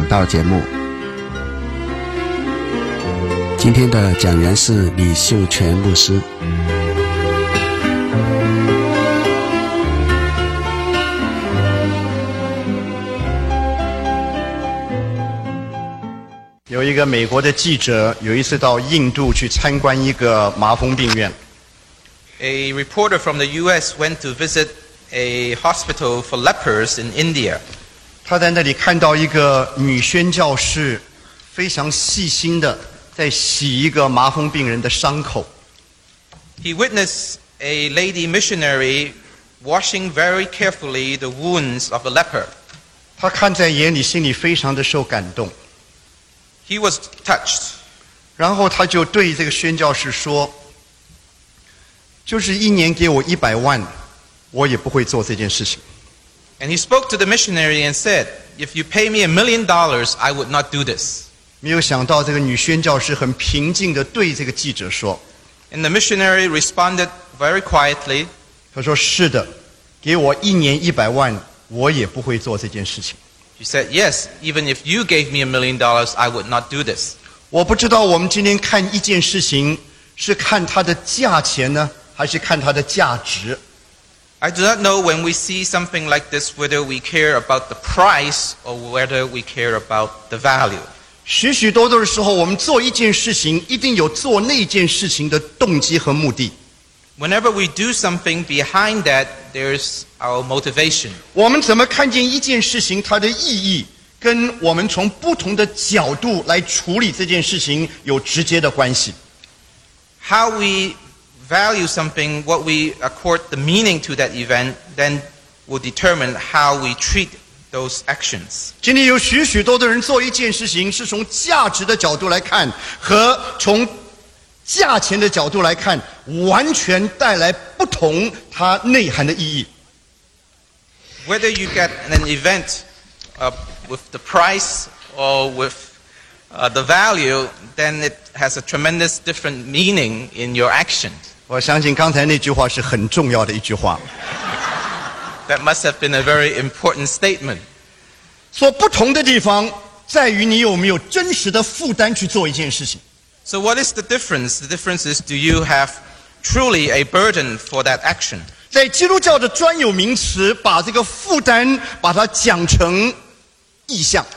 讲道节目。今天的讲员是李秀全牧师。 有一个美国的记者有一次到印度去参观一个麻风病院。 A reporter from the U.S. went to visit a hospital for lepers in India. 他在那里看到一个女宣教士非常细心的在洗一个麻风病人的伤口。 He witnessed a lady missionary washing very carefully the wounds of a leper. 他看在眼里，心里非常的受感动。 He was touched. 然后他就对这个宣教士说，就是一年给我100万，我也不会做这件事情。 And he spoke to the missionary and said, if you pay me $1 million, I would not do this. 没有想到这个女宣教士很平静地对这个记者说， And the missionary responded very quietly. 他说是的，给我一年100万，我也不会做这件事情。 He said, yes, even if you gave me $1 million, I would not do this. 我不知道我们今天看一件事情是看它的价钱呢，还是看它的价值。 I do not know when we see something like this whether we care about the price or whether we care about the value. 许许多多的时候，我们做一件事情，一定有做那件事情的动机和目的。 Whenever we do something, behind that, there's our motivation. 我们怎么看见一件事情它的意义，跟我们从不同的角度来处理这件事情有直接的关系。 How we value something, what we accord the meaning to that event, then will determine how we treat those actions. 今天有许许多的人做一件事情，是从价值的角度来看，和从价钱的角度来看，完全带来不同它内涵的意义。 Whether you get an event with the price or with the value, then it has a tremendous different meaning in your action. 我相信刚才那句话是很重要的一句话。 That must have been a very important statement. 所不同的地方在于你有没有真实的负担去做一件事情。 So what is the difference? The difference is, do you have truly a burden for that action? 在基督教的专有名词，把这个负担把它讲成意向。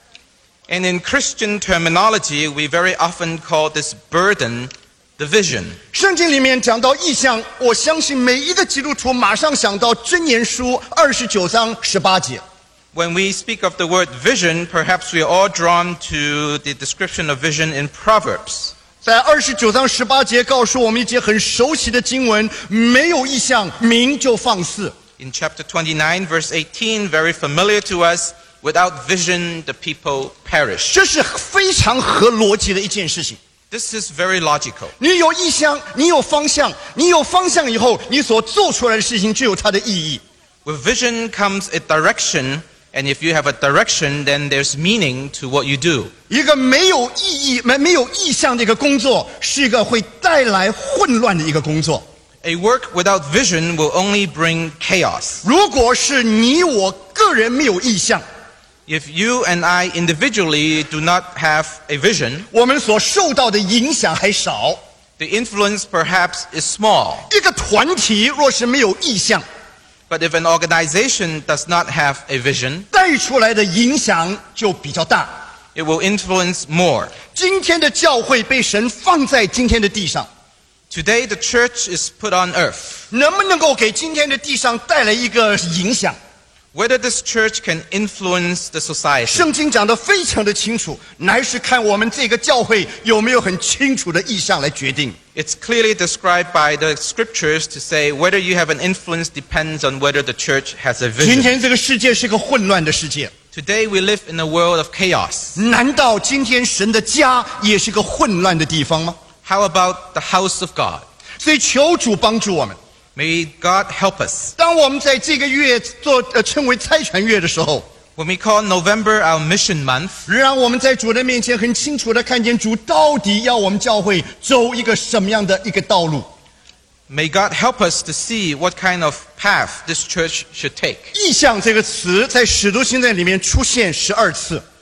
And in Christian terminology, we very often call this burden the vision. 圣经里面讲到意向，我相信每一个基督徒马上想到箴言书29章18节。 When we speak of the word vision, perhaps we are all drawn to the description of vision in Proverbs. 在29章18节告诉我们一节很熟悉的经文，没有意向，民就放肆。 In chapter 29, verse 18, very familiar to us, without vision, the people perish. 这是非常合逻辑的一件事情。 This is very logical. 你有意向，你有方向，你有方向以后，你所做出来的事情就有它的意义。 With vision comes a direction, and if you have a direction, then there's meaning to what you do. 一个没有意义、没有意向的一个工作，是一个会带来混乱的一个工作。 A work without vision will only bring chaos. 如果是你我个人没有意向， If you and I individually do not have a vision, 我们所受到的影响还少。 the influence perhaps is small. 一个团体若是没有意向， But if an organization does not have a vision, 带出来的影响就比较大。 it will influence more. 今天的教会被神放在今天的地上， Today the church is put on earth. 能不能够给今天的地上带来一个影响？ Whether this church can influence the society. 圣经讲得非常的清楚，乃是看我们这个教会有没有很清楚的意向来决定。 It's clearly described by the scriptures to say whether you have an influence depends on whether the church has a 今 vision. 天这个世界是个混乱的世界， Today we live in a world of chaos. 难道今天神的家也是个混乱的地方吗？ How about the house of God? 所以求主帮助我们。 May God help us. 当我们在这个月称为差传月的时候， When we call November our mission month, 让我们在主的面前很清楚的看见主到底要我们教会走一个什么样的一个道路。 may God help us to see what kind of path this church should take. 意象这个词在使徒行传里面出现12次。